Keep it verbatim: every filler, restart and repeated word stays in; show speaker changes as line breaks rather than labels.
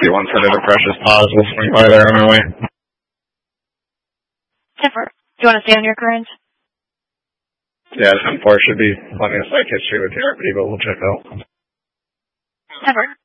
see one side of the Precious Pause. We'll swing by there on our way.
Temper, do you want to stay on your current?
Yeah, ten four should be plenty of site history with Jeopardy, but we'll check out.
Temper.